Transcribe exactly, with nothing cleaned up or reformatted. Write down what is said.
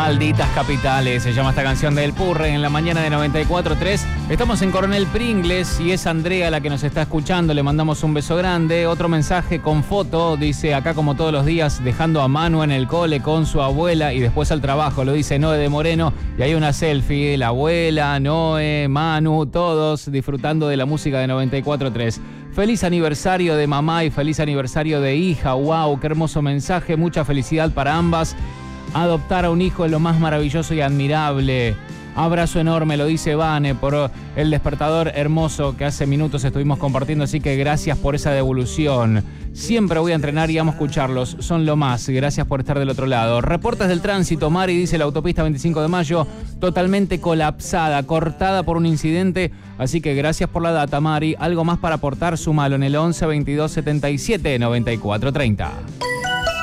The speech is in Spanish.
Malditas capitales, se llama esta canción del Purre en la mañana de noventa y cuatro tres. Estamos en Coronel Pringles y es Andrea la que nos está escuchando, le mandamos un beso grande. Otro mensaje con foto, dice acá como todos los días, dejando a Manu en el cole con su abuela y después al trabajo, lo dice Noé de Moreno. Y hay una selfie, la abuela, Noé, Manu, todos disfrutando de la música de noventa y cuatro tres. Feliz aniversario de mamá y feliz aniversario de hija, wow, qué hermoso mensaje, mucha felicidad para ambas. Adoptar a un hijo es lo más maravilloso y admirable. Abrazo enorme, lo dice Vane, por el despertador hermoso que hace minutos estuvimos compartiendo, así que gracias por esa devolución. Siempre voy a entrenar y amo escucharlos, son lo más, gracias por estar del otro lado. Reportes del tránsito, Mari dice la autopista veinticinco de mayo, totalmente colapsada, cortada por un incidente, así que gracias por la data, Mari. Algo más para aportar, súmalo en el once veintidós setenta y siete noventa y cuatro treinta.